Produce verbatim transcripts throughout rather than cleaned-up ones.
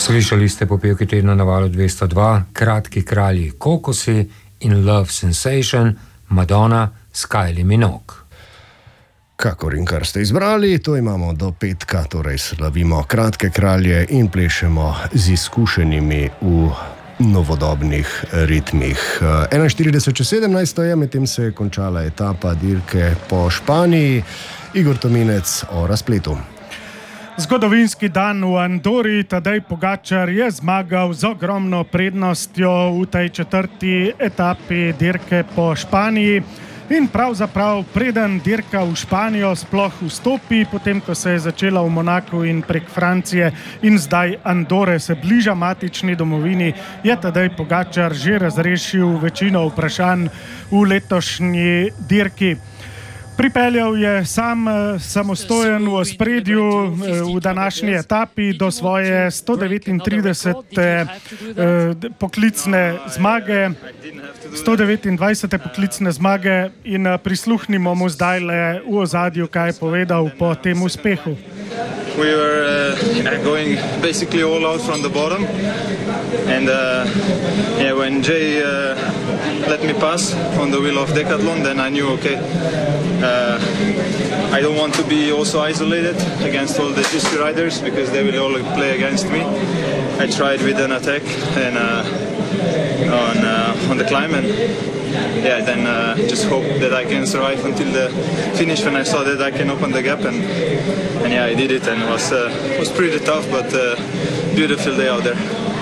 Slišali ste popevki tedna na valu dvesto dva, Kratki kralji Kokosi in Love Sensation, Madonna s Kylie Minogue. Kakor in kar ste izbrali, to imamo do petka, torej slavimo Kratke kralje in plešemo z izkušenimi v novodobnih ritmih. enainštirideset čez sedemnajst je, medtem se je končala etapa dirke po Španiji. Igor Tominec o razpletu. Zgodovinski dan v Andori, Tadej Pogačar je zmagal z ogromno prednostjo v tej četrti etapi dirke po Španiji. In pravzaprav preden dirka v Španijo sploh vstopi, potem ko se je začela v Monaku in prek Francije in zdaj Andore se bliža matični domovini, je Tadej Pogačar že razrešil večino vprašanj v letošnji dirki. Pripeljal je sam samostojen v ospredju v današnji etapi do svoje sto devetintridesete poklicne zmage, sto devetindvajsete poklicne zmage in prisluhnimo mu zdajle v ozadju, kaj je povedal po tem uspehu. We were uh, going basically all out from the bottom, and uh, yeah, when Jay uh, let me pass on the wheel of Decathlon, then I knew, okay, uh, I don't want to be also isolated against all the G C riders because they will all play against me. I tried with an attack and uh, on uh, on the climb, and yeah, then uh, just hope that I can survive until the finish when I saw that I can open the gap, and and yeah, I did it, and it was uh, was pretty tough, but uh, beautiful day out there.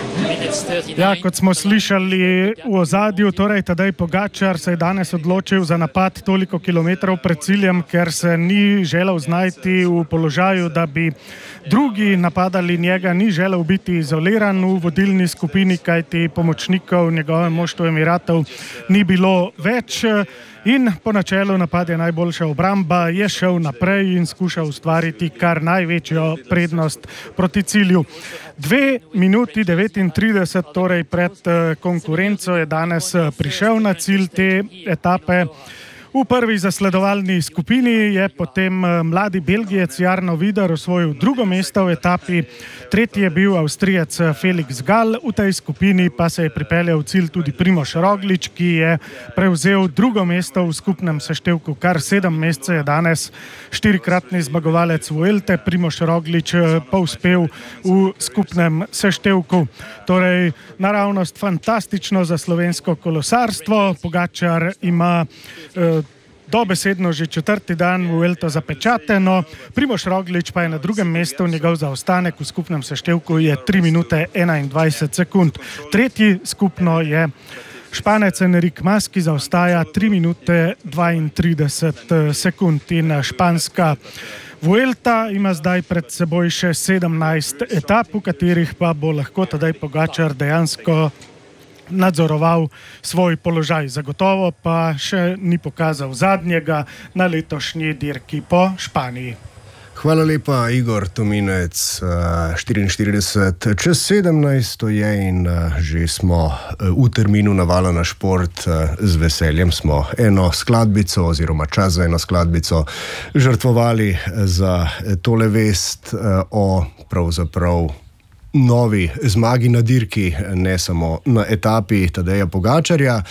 Ja, kot smo slišali v ozadju, torej Tadej Pogačar se je danes odločil za napad toliko kilometrov pred ciljem, ker se ni želel znajti v položaju, da bi drugi napadali njega, ni želel biti izoliran v vodilni skupini, kajti pomočnikov njegovem moštvu Emiratov ni bilo več. In po načelu napad je najboljša obramba, je šel naprej in skušal ustvariti kar največjo prednost proti cilju. Dve minuti devetintrideset, torej pred konkurenco, je danes prišel na cilj te etape. V prvi zasledovalni skupini je potem mladi Belgijec Jarno Vider osvojil drugo mesto v etapi, tretji je bil Avstrijec Felix Gall, v tej skupini pa se je pripeljal v cilj tudi Primož Roglič, ki je prevzel drugo mesto v skupnem seštevku. Kar sedem mesecev je danes štirikratni zmagovalec Vuelte, Primož Roglič, pa uspel v skupnem seštevku. Torej, naravnost fantastično za slovensko kolesarstvo. Pogačar ima eh, dobesedno že četrti dan Vuelto zapečateno, Primož Roglič pa je na drugem mestu, njegov zaostanek v skupnem seštevku je tri minute enaindvajset sekund. Tretji skupno je Španec Enric Mas, ki zaostaja tri minute dvaintrideset sekund, in španska Vuelta ima zdaj pred seboj še sedemnajst etap, v katerih pa bo lahko Tadej Pogačar dejansko nadzoroval svoj položaj. Zagotovo pa še ni pokazal zadnjega na letošnji dirki po Španiji. Hvala lepa, Igor Tominec. štiriinštirideset čez sedemnajst je in že smo v terminu navala na šport. Z veseljem smo eno skladbico oziroma čas za eno skladbico žrtvovali za tole vest o pravzaprav novi zmagi na dirki, ne samo na etapi Tadeja Pogačarja.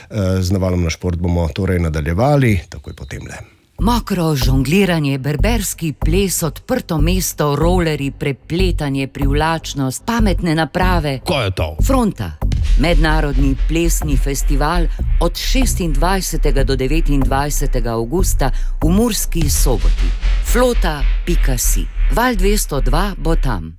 Z navalom na šport bomo torej nadaljevali, takoj potem le. Mokro žongliranje, berberski ples, odprto mesto, rolerji, prepletanje, privlačnost, pametne naprave. Kaj je to? Fronta. Mednarodni plesni festival od šestindvajsetega do devetindvajsetega avgusta v Murski Soboti. Flota pika si. Val dvesto dva bo tam.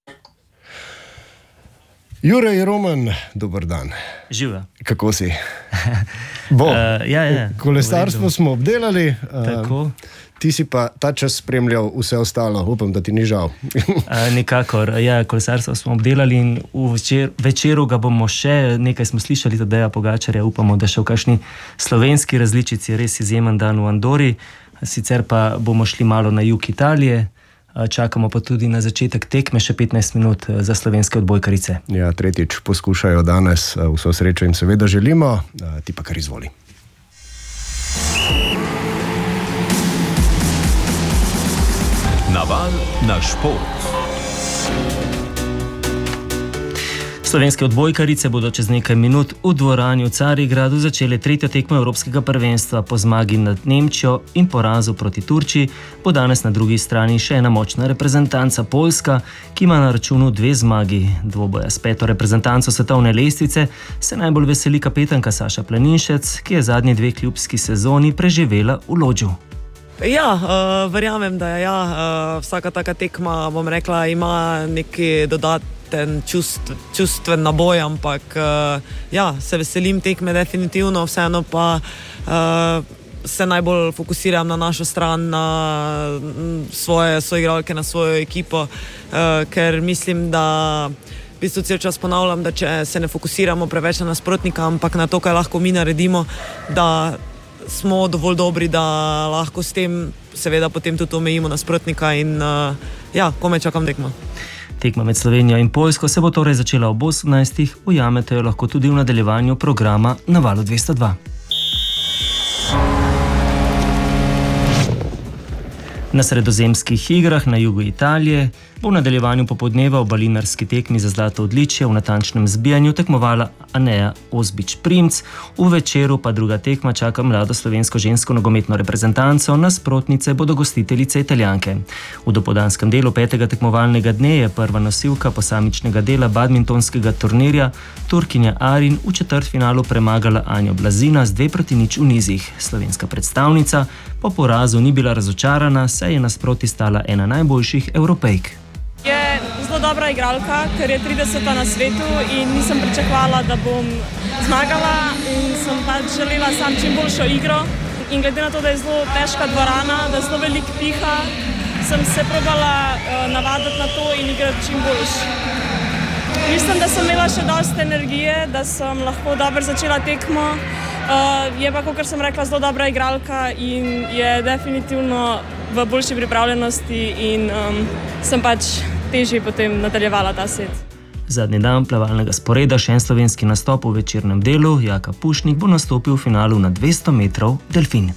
Jure Roman, dober dan. Živa. Kako si? Bo, uh, ja, ja. Kolesarstvo smo obdelali, uh, ti si pa ta čas spremljal vse ostalo, upam, da ti ni žal. uh, nikakor, ja, kolesarstvo smo obdelali in v večer, večeru ga bomo še, nekaj smo slišali Tadeja Pogačarja, upamo, da še v kakšni slovenski različici, res izjemen dan v Andori, sicer pa bomo šli malo na jug Italije. Čakamo pa tudi na začetek tekme, še petnajst minut za slovenske odbojkarice. Ja, tretjič poskušajo danes, vso srečo jim seveda želimo, ti pa kar izvoli. Naval na šport. Slovenske odbojkarice bodo čez nekaj minut v dvorani v Carigradu začele tretjo tekmo Evropskega prvenstva. Po zmagi nad Nemčijo in porazu proti Turčiji bo danes na drugi strani še ena močna reprezentanca Poljska, ki ima na računu dve zmagi. Dvoboja s peto reprezentanco svetovne lestvice se najbolj veseli kapetanka Saša Planinšec, ki je zadnji dve klubski sezoni preživela v Lodžu. Ja, uh, verjamem, da je ja, uh, vsaka taka tekma, bom rekla, ima neki dodaten čustv, čustven naboj, ampak uh, ja, se veselim tekme definitivno, vseeno pa uh, se najbolj fokusiram na našo stran, na svoje soigralke, na svojo ekipo, uh, ker mislim, da v bistvu cel čas ponavljam, da če se ne fokusiramo preveč na nasprotnika, ampak na to, kaj lahko mi naredimo, da smo dovolj dobri, da lahko s tem seveda potem tudi omejimo nasprotnika in uh, ja, komaj čakam tekmo. Tekma med Slovenijo in Poljsko se bo torej začela ob osemnajstih, ujamete jo lahko tudi v nadaljevanju programa na Valu dvesto dva. Na sredozemskih igrah na jugu Italije bo v nadaljevanju popoldneva v balinarski tekmi za zlato odličje v natančnem zbijanju tekmovala Aneja Ozbič-Primc, v večeru pa druga tekma čaka mlado slovensko žensko nogometno reprezentanco, nasprotnice bodo gostiteljice Italijanke. V dopoldanskem delu petega tekmovalnega dne je prva nosilka posamičnega dela badmintonskega turnirja Turkinja Arin v četrtfinalu premagala Anjo Blazina z dve proti nič v nizih. Slovenska predstavnica po porazu ni bila razočarana, saj je nasproti stala ena najboljših Evropejk. Je zelo dobra igralka, ker je trideseta na svetu in nisem pričakovala, da bom zmagala in sem pač želela sam čim boljšo igro. In glede na to, da je zelo težka dvorana, da zelo velik piha, sem se probala uh, navaditi na to in igrati čim boljš. Mislim, da sem imela še dosti energije, da sem lahko dobro začela tekmo. Uh, je pa, kot sem rekla, zelo dobra igralka in je definitivno v boljši pripravljenosti in um, sem pač težje potem nadaljevala ta set. Zadnji dan plavalnega sporeda, še en slovenski nastop v večernem delu, Jaka Pušnik bo nastopil v finalu na dvesto metrov delfin.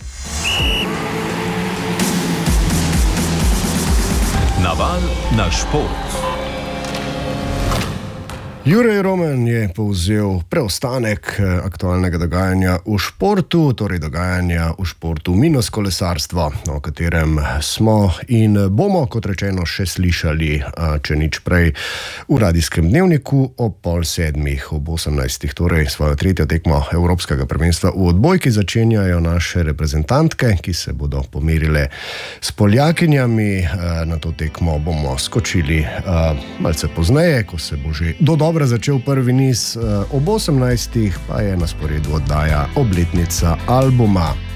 Naval na šport. Jure Roman je povzel preostanek aktualnega dogajanja v športu, torej dogajanja v športu minus kolesarstvo, o katerem smo in bomo, kot rečeno, še slišali, če nič prej, v radijskem dnevniku ob pol sedmih, ob osemnajstih, torej svojo tretjo tekmo Evropskega prvenstva v odbojki začenjajo naše reprezentantke, ki se bodo pomerile s Poljakinjami. Na to tekmo bomo skočili malce pozneje, ko se bo že dodobra začel prvi niz, ob osemnajstih pa je na sporedu oddaja obletnica albuma.